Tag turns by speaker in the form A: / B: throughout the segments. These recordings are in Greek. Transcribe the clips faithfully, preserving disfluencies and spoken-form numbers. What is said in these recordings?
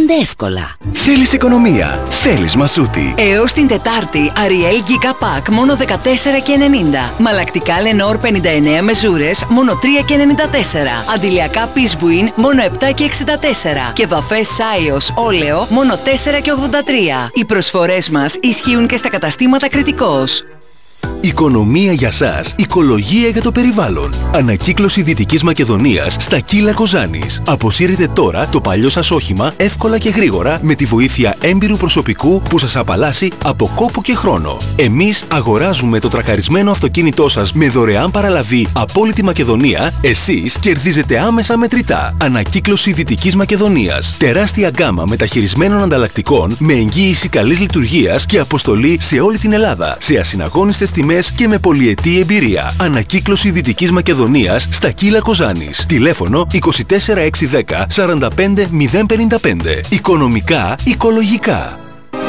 A: πληρώνονται εύκολα.
B: Θέλεις οικονομία, θέλεις Μασούτη.
C: Έως την Τετάρτη, Ariel Giga Pack μόνο δεκατέσσερα και ενενήντα. Μαλακτικά Lenor πενήντα εννέα μεζούρες μόνο τρία και ενενήντα τέσσερα. Αντιλιακά Pisbuin μόνο επτά και εξήντα τέσσερα. Και βαφές Saios Όλεο μόνο τέσσερα και ογδόντα τρία. Οι προσφορές μας ισχύουν και στα καταστήματα Κρητικός.
B: Οικονομία για σας, οικολογία για το περιβάλλον. Ανακύκλωση Δυτικής Μακεδονίας στα Κύλα Κοζάνης. Αποσύρετε τώρα το παλιό σας όχημα εύκολα και γρήγορα με τη βοήθεια έμπειρου προσωπικού που σας απαλλάσσει από κόπο και χρόνο. Εμείς αγοράζουμε το τρακαρισμένο αυτοκίνητό σας με δωρεάν παραλαβή από όλη τη Μακεδονία. Εσείς κερδίζετε άμεσα μετρητά. Ανακύκλωση Δυτικής Μακεδονίας. Τεράστια γκάμα μεταχειρισμένων ανταλλακτικών με εγγύηση καλής λειτουργίας και αποστολή σε όλη την Ελλάδα. Σε ασυναγώνιστες τιμές και με πολυετή εμπειρία. Ανακύκλωση Δυτικής Μακεδονίας στα Κύλα Κοζάνης. Τηλέφωνο είκοσι τέσσερα εξακόσια δέκα σαράντα πέντε μηδέν πενήντα πέντε. Οικονομικά, οικολογικά.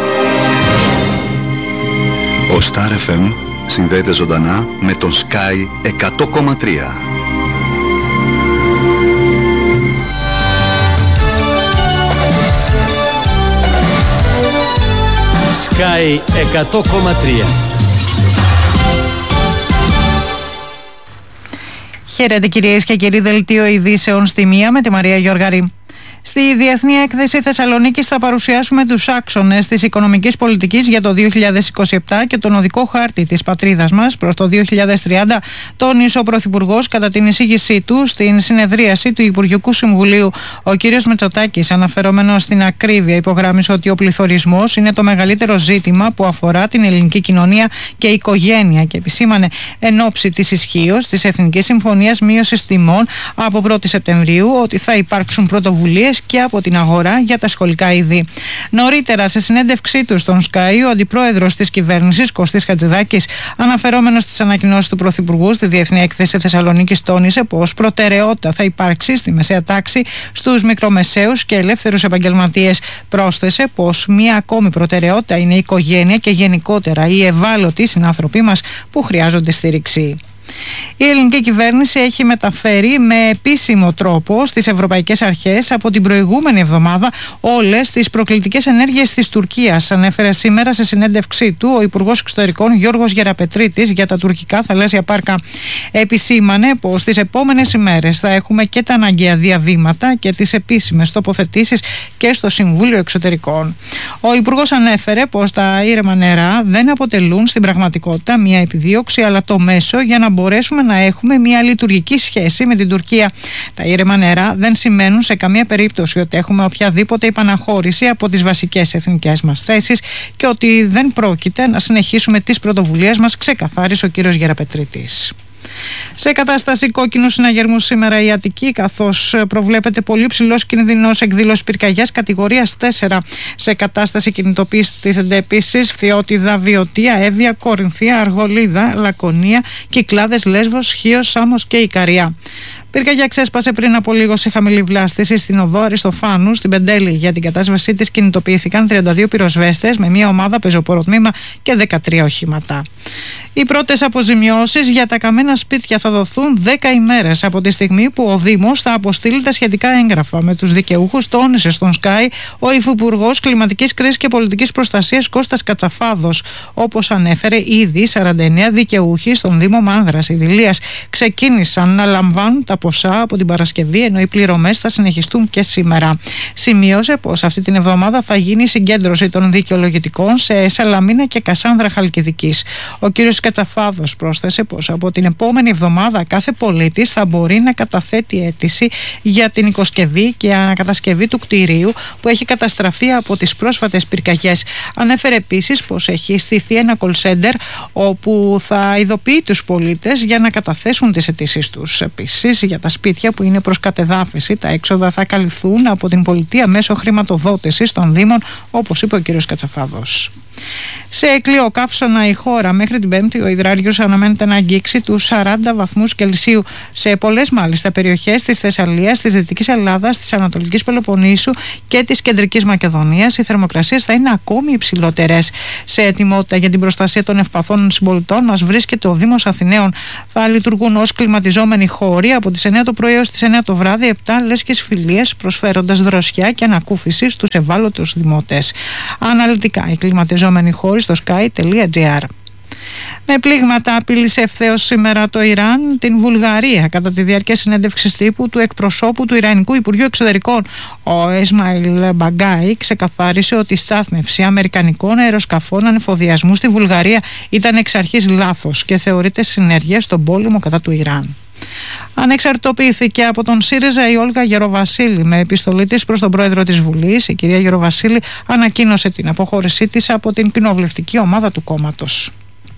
D: Ο Star εφ εμ συνδέεται ζωντανά με τον Sky εκατό κόμμα τρία.
E: Sky εκατό κόμμα τρία.
F: Χαίρετε κυρίες και κύριοι, δελτίο ειδήσεων στη μία με τη Μαρία Γιώργαρη. Στη Διεθνή Έκθεση Θεσσαλονίκης θα παρουσιάσουμε τους άξονες της οικονομικής πολιτικής για το δύο χιλιάδες είκοσι επτά και τον οδικό χάρτη της πατρίδας μας προς το δύο χιλιάδες τριάντα, τόνισε ο Πρωθυπουργός κατά την εισήγησή του στην συνεδρίαση του Υπουργικού Συμβουλίου. Ο κ. Μητσοτάκης, αναφερόμενος στην ακρίβεια, υπογράμμισε ότι ο πληθωρισμός είναι το μεγαλύτερο ζήτημα που αφορά την ελληνική κοινωνία και οικογένεια και επισήμανε εν ώψη της ισχύως της Εθνικής Συμφωνίας Μείωσης Τιμών από πρώτη Σεπτεμβρίου ότι θα υπάρξουν πρωτοβουλίες και από την αγορά για τα σχολικά είδη. Νωρίτερα, σε συνέντευξή του στον Sky, ο αντιπρόεδρος της κυβέρνησης, Κωστής Χατζηδάκης, αναφερόμενος στις ανακοινώσεις του Πρωθυπουργού στη Διεθνή Έκθεση Θεσσαλονίκης, τόνισε πως προτεραιότητα θα υπάρξει στη μεσαία τάξη, στους μικρομεσαίους και ελεύθερους επαγγελματίες. Πρόσθεσε πως μία ακόμη προτεραιότητα είναι η οικογένεια και γενικότερα οι ευάλωτοι συνάνθρωποι μας που χρειάζονται στήριξη. Η ελληνική κυβέρνηση έχει μεταφέρει με επίσημο τρόπο στις ευρωπαϊκές αρχές από την προηγούμενη εβδομάδα όλες τις προκλητικές ενέργειες της Τουρκίας. Ανέφερε σήμερα σε συνέντευξή του ο Υπουργός Εξωτερικών Γιώργος Γεραπετρίτης για τα τουρκικά θαλάσσια πάρκα. Επισήμανε πως τις επόμενες ημέρες θα έχουμε και τα αναγκαία διαβήματα και τις επίσημες τοποθετήσεις και στο Συμβούλιο Εξωτερικών. Ο Υπουργός ανέφερε πως τα ήρεμα νερά δεν αποτελούν στην πραγματικότητα μια επιδίωξη αλλά το μέσο για να μπορέσουμε να έχουμε μια λειτουργική σχέση με την Τουρκία. Τα ήρεμα νερά δεν σημαίνουν σε καμία περίπτωση ότι έχουμε οποιαδήποτε υπαναχώρηση από τις βασικές εθνικές μας θέσεις και ότι δεν πρόκειται να συνεχίσουμε τις πρωτοβουλίες μας, ξεκαθάρισε ο κύριος Γεραπετρίτης. Σε κατάσταση κόκκινου συναγερμού σήμερα η Αττική, καθώς προβλέπεται πολύ ψηλός κινδυνός εκδήλωσης πυρκαγιάς κατηγορίας τέσσερα. Σε κατάσταση κινητοποίησης τίθενται επίσης Φθιώτιδα, Βιωτία, Εύβοια, Κορινθία, Αργολίδα, Λακωνία, Κυκλάδες, Λέσβος, Χίος, Σάμος και Ικαρία. Πυρκαγιά ξέσπασε πριν από λίγο σε χαμηλή βλάστηση στην οδό Αριστοφάνου, στην Πεντέλη. Για την κατάσβεσή της κινητοποιήθηκαν τριάντα δύο πυροσβέστες με μια ομάδα πεζοποροτμήμα και δεκατρία οχήματα. Οι πρώτες αποζημιώσεις για τα καμένα σπίτια θα δοθούν δέκα ημέρες από τη στιγμή που ο Δήμος θα αποστείλει τα σχετικά έγγραφα με τους δικαιούχους, τόνισε στον Sky ο Υφυπουργός Κλιματικής Κρίσης και Πολιτικής Προστασίας Κώστας Κατσαφάδος. Όπως ανέφερε, ήδη σαράντα εννέα δικαιούχοι στον Δήμο Μάνδρας Ιδηλίας ξεκίνησαν να λαμβάνουν τα ποσά από την Παρασκευή, ενώ οι πληρωμές θα συνεχιστούν και σήμερα. Σημείωσε πως αυτή την εβδομάδα θα γίνει η συγκέντρωση των δικαιολογητικών σε Σαλαμίνα και Κασάνδρα Χαλκιδικής. Ο κ. Κατσαφάδος πρόσθεσε πως από την επόμενη εβδομάδα κάθε πολίτης θα μπορεί να καταθέτει αίτηση για την οικοσκευή και ανακατασκευή του κτηρίου που έχει καταστραφεί από τις πρόσφατες πυρκαγιές. Ανέφερε επίσης πως έχει στηθεί ένα call center όπου θα ειδοποιεί τους πολίτες για να καταθέσουν τις αιτήσεις τους. Επίσης, για τα σπίτια που είναι προς κατεδάφιση, τα έξοδα θα καλυφθούν από την πολιτεία μέσω χρηματοδότησης των Δήμων, όπως είπε ο κ. Κατσαφάδος. Σε κλειοκαύσωνα η χώρα μέχρι την Πέμπτη Πέμπτη ο υδράριος αναμένεται να αγγίξει τους σαράντα βαθμούς Κελσίου σε πολλές μάλιστα περιοχές της Θεσσαλίας, της Δυτικής Ελλάδας, της Ανατολικής Πελοποννήσου και της Κεντρικής Μακεδονίας. Οι θερμοκρασίες θα είναι ακόμη υψηλότερες. Σε ετοιμότητα για την προστασία των ευπαθών συμπολιτών μας βρίσκεται ο Δήμος Αθηναίων. Θα λειτουργούν ως κλιματιζόμενοι χώροι από τις εννιά το πρωί έως τις εννιά το βράδυ, επτά λέσχες φιλίες προσφέροντας δροσιά και ανακούφιση στους ευάλωτους δημότες. Αναλυτικά οι κλιματιζόμενοι χώροι στο sky τελεία gr. Με πλήγματα απείλησε ευθέως σήμερα το Ιράν την Βουλγαρία κατά τη διάρκεια συνέντευξης τύπου του εκπροσώπου του Ιρανικού Υπουργείου Εξωτερικών. Ο Ισμαήλ Μπαγκάι ξεκαθάρισε ότι η στάθμευση αμερικανικών αεροσκαφών ανεφοδιασμού στη Βουλγαρία ήταν εξ αρχής λάθος και θεωρείται συνέργεια στον πόλεμο κατά του Ιράν. Ανεξαρτητοποιήθηκε από τον ΣΥΡΙΖΑ η Όλγα Γεροβασίλη. Με επιστολή της προς τον πρόεδρο της Βουλής, η κυρία Γεροβασίλη ανακοίνωσε την αποχώρησή της από την κοινοβουλευτική ομάδα του κόμματος.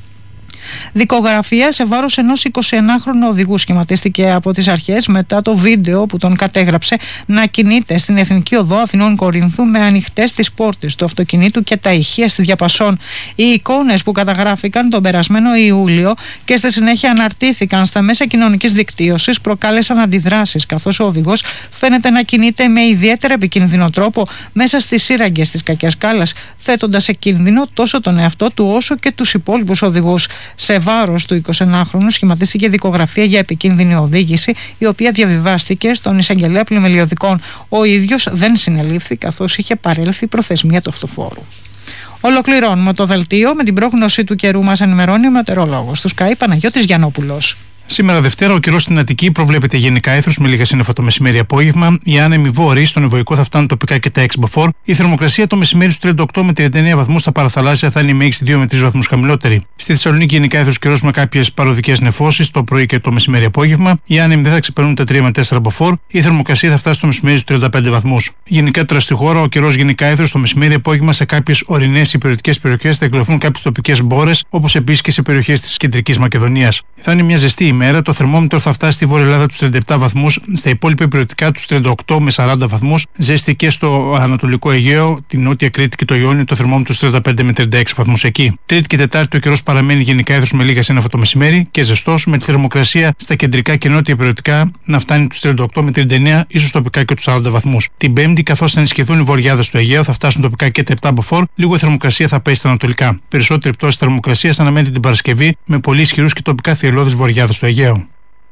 F: Δικογραφία σε βάρος ενός εικοσιενάχρονου οδηγού σχηματίστηκε από τις αρχές μετά το βίντεο που τον κατέγραψε να κινείται στην Εθνική Οδό Αθηνών Κορίνθου με ανοιχτές τις πόρτες του αυτοκινήτου και τα ηχεία στη διαπασόν. Οι εικόνες που καταγράφηκαν τον περασμένο Ιούλιο και στη συνέχεια αναρτήθηκαν στα μέσα κοινωνικής δικτύωσης προκάλεσαν αντιδράσεις, καθώς ο οδηγός φαίνεται να κινείται με ιδιαίτερα επικίνδυνο τρόπο μέσα στις σύραγγες της κακιάς σκάλας, θέτοντας σε κίνδυνο τόσο τον εαυτό του όσο και τους υπόλοιπους οδηγούς. Σε βάρος του εικοσιενάχρονου σχηματίστηκε δικογραφία για επικίνδυνη οδήγηση, η οποία διαβιβάστηκε στον εισαγγελέα πλημελιωδικών. Ο ίδιος δεν συνελήφθη, καθώς είχε παρέλθει προθεσμία του αυτοφόρου. Ολοκληρώνουμε το δελτίο με την πρόγνωση του καιρού. Μας ενημερώνει ο μετεωρολόγος του Sky Παναγιώτης Γιαννόπουλος.
A: Σήμερα Δευτέρα, ο καιρός στην Αττική προβλέπεται γενικά έθρος με λίγα σύννεφα το μεσημέρι-απόγευμα. Οι άνεμοι βόρειοι στον Ευωικό θα φτάνουν τοπικά και τα έξι μποφόρ. Η θερμοκρασία το μεσημέρι στους τριάντα οκτώ με τριάντα εννέα βαθμούς, στα παραθαλάσσια θα είναι η μέγιστη δύο με τρεις βαθμούς χαμηλότερη. Στη Θεσσαλονίκη γενικά έθρος καιρός με κάποιες παροδικές νεφώσεις το πρωί και το μεσημέρι-απόγευμα. Οι άνεμοι δεν θα ξεπερνούν τα τρία με τέσσερα μποφόρ. Η θερμοκρασία θα φτάσει στο μεσημέρι στους τριάντα πέντε βαθμούς. Γενικά τώρα στη χώρα, ο καιρός γενικά έθρος το μεσημέρι-απόγευμα σε κάποιες ορεινές υπηρετικές περιοχές θα εκλωθούν κάποιες τοπικές μπόρες, όπως επίσης και σε περιοχές της Κεντρικής Μακεδονίας. Θα είναι μια ζεστή ημέρα. Το θερμόμετρο θα φτάσει στη Βόρεια Ελλάδα τους τριάντα επτά βαθμούς, στα υπόλοιπα υπηρετικά τους τριάντα οκτώ με σαράντα βαθμούς, ζέστη και στο Ανατολικό Αιγαίο, την Νότια Κρήτη και το Ιόνιο, το θερμόμετρο τους τριάντα πέντε με τριάντα έξι βαθμούς εκεί. Τρίτη και Τετάρτη ο καιρός παραμένει γενικά έθρος με λίγα σύννεφα το μεσημέρι και ζεστός, με τη θερμοκρασία στα κεντρικά και νότια υπηρετικά να φτάνει τους τριάντα οκτώ με τριάντα εννέα, ίσως τοπικά και τους σαράντα βαθμούς. Την Πέμπτη, καθώς θα ενισχυθούν οι βορειάδες του Αιγαίου, θα φτάσουν τοπικά και τα επτά μποφόρ, λίγο η θερμοκρασία θα πέσει στα ανατολικά. Περισσότερη πτώση θερμοκρασίας αναμένεται την Παρασκευή, με πολύ ισχυρούς και τοπικά θυελλώδεις βορειάδες του Αιγαίου.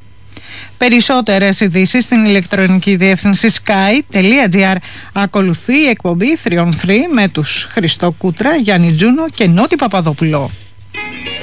F: Περισσότερες ειδήσεις στην ηλεκτρονική διεύθυνση sky τελεία gr. Ακολουθεί η εκπομπή τρία on τρία με τους Χριστό Κούτρα, Γιάννη Τζούνο και Νότι Παπαδόπουλο.